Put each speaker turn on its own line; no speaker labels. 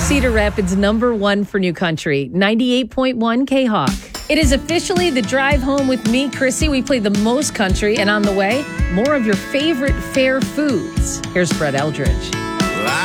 Cedar Rapids #1 for new country, 98.1 K-Hawk. It is officially the drive home with me, Chrissy. We play the most country, and on the way, more of your favorite fair foods. Here's Brett Eldridge.